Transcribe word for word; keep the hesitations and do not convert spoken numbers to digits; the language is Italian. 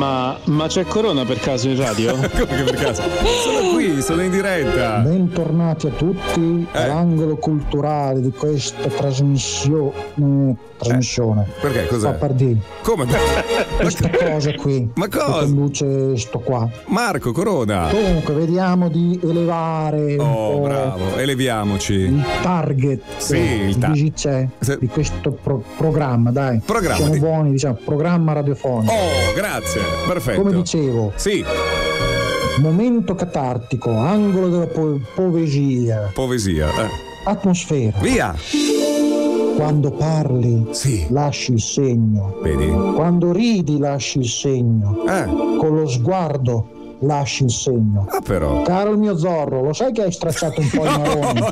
Ma, ma c'è Corona per caso in radio? Come che per caso? Sono qui, sono in diretta. Bentornati a tutti Eh. all'angolo culturale di questa trasmissio- eh, trasmissione. Perché? Cos'è? Papardì. Come? Questa cosa qui. Ma che cosa? conduce sto qua. Marco Corona. Comunque, vediamo di elevare un Oh, po' bravo, eleviamoci. il target Sì, il ta- di, c'è, Se- di questo pro- programma, dai. Programma Siamo di- buoni, diciamo, programma radiofonico. Oh, grazie, perfetto. Come dicevo, Sì, momento catartico, angolo della po- poesia, poesia. Eh. atmosfera. Via. Quando parli, Sì. lasci il segno. Vedi? Quando ridi, lasci il segno. Eh. Con lo sguardo, lasci il segno. Ah, però. Caro il mio Zorro, lo sai che hai stracciato un po' i maroni? No,